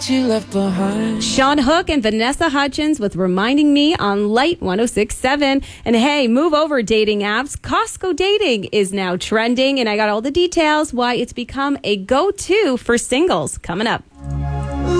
You left behind. Sean Hook and Vanessa Hudgens with Reminding Me on Light 106.7. And hey, move over dating apps. Costco Dating is now trending, and I got all the details why it's become a go-to for singles coming up.